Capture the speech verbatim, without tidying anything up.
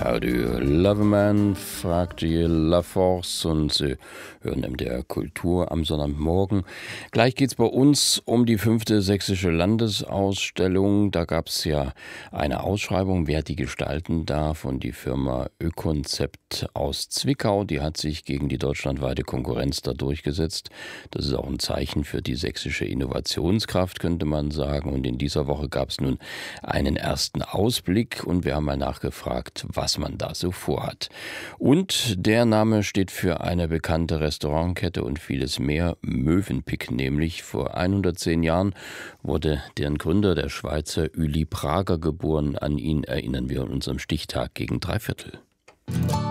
How do you love a man? Fragt die La Force und Sie hören M D R Kultur am Sonntagmorgen. Gleich geht's bei uns um die fünfte sächsische Landesausstellung. Da gab's ja eine Ausschreibung, wer die gestalten darf, und die Firma Ökonzept aus Zwickau, die hat sich gegen die deutschlandweite Konkurrenz da durchgesetzt. Das ist auch ein Zeichen für die sächsische Innovationskraft, könnte man sagen. Und in dieser Woche gab's nun einen ersten Ausblick und wir haben mal nachgefragt, was man da so vorhat. Und der Name steht für eine bekannte Restaurantkette und vieles mehr, Mövenpick nämlich. Vor hundertzehn Jahren wurde deren Gründer, der Schweizer Ueli Prager, geboren. An ihn erinnern wir an unserem Stichtag gegen Dreiviertel.